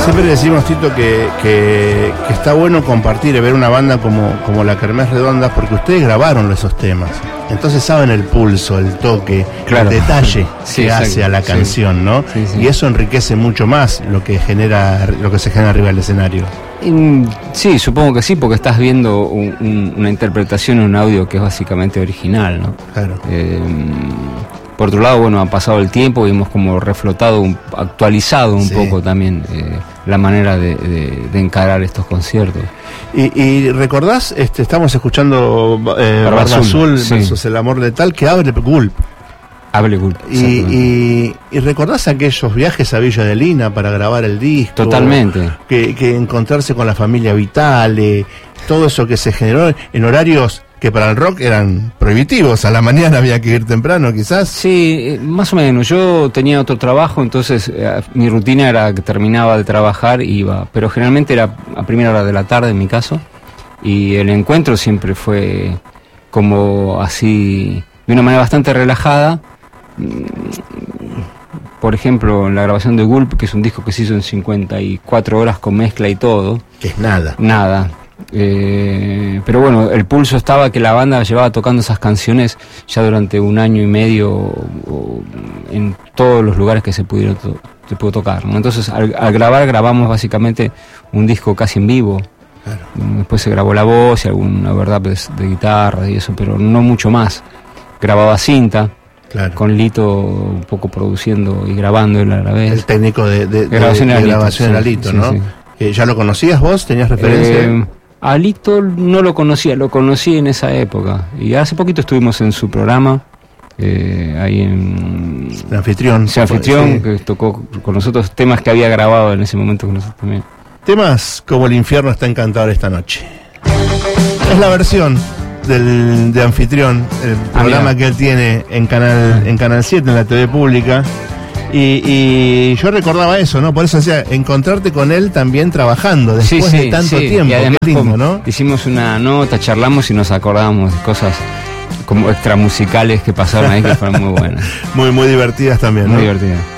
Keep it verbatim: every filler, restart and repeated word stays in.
Siempre decimos, Tito, que, que, que está bueno compartir y ver una banda como, como la Kermés Redonda, porque ustedes grabaron esos temas. Entonces saben el pulso, el toque, claro, el detalle sí, que exacto, hace a la canción, sí, ¿no? Sí, sí. Y eso enriquece mucho más lo que genera, lo que se genera arriba del escenario. Sí, supongo que sí, porque estás viendo un, un, una interpretación, un audio que es básicamente original, ¿no? Claro. Eh, por otro lado, bueno, ha pasado el tiempo y hemos como reflotado, un, actualizado un sí. poco también eh, la manera de, de, de encarar estos conciertos. Y, y recordás, este, estamos escuchando eh, Barba Barba Azul, Azul sí. versus El Amor Letal, que abre Gulp. Hable Gulp. Y, y, y recordás aquellos viajes a Villa de Lina para grabar el disco. Totalmente. Que, que encontrarse con la familia Vitale, todo eso que se generó en horarios que para el rock eran prohibitivos. A la mañana había que ir temprano, quizás. Sí, más o menos. Yo tenía otro trabajo, entonces eh, mi rutina era que terminaba de trabajar y iba. Pero generalmente era a primera hora de la tarde en mi caso. Y el encuentro siempre fue como así, de una manera bastante relajada. Por ejemplo, en la grabación de Gulp, que es un disco que se hizo en cincuenta y cuatro horas con mezcla y todo. Que es nada. Nada. Eh, pero bueno, el pulso estaba que la banda llevaba tocando esas canciones ya durante un año y medio o, en todos los lugares que se pudieron to- se pudo tocar, ¿no? Entonces al, al grabar grabamos básicamente un disco casi en vivo. Claro. Después se grabó la voz y alguna verdad de, de guitarra y eso, pero no mucho más. Grababa cinta. Claro. Con Lito un poco produciendo y grabando él a la vez. El técnico de, de, de grabación de era grabación Lito, era sí, Lito, sí, ¿no? sí. Eh, ¿Ya lo conocías vos? ¿Tenías referencia? Eh, a Lito no lo conocía, lo conocí en esa época. Y hace poquito estuvimos en su programa, eh, ahí en... El anfitrión. El anfitrión, Sí. que tocó con nosotros temas que había grabado en ese momento con nosotros también. Temas como El infierno está encantador esta noche. Es la versión del de Anfitrión, el Ah, programa mira. que él tiene en Canal en Canal siete, en la T V pública. Y, y yo recordaba eso, ¿no? Por eso decía, encontrarte con él también trabajando después Sí, de sí, tanto sí. tiempo. Y además, Qué lindo, como ¿no? hicimos una nota, charlamos y nos acordamos de cosas como extramusicales que pasaron ahí que fueron muy buenas. Muy, muy divertidas también, ¿no? Muy divertidas.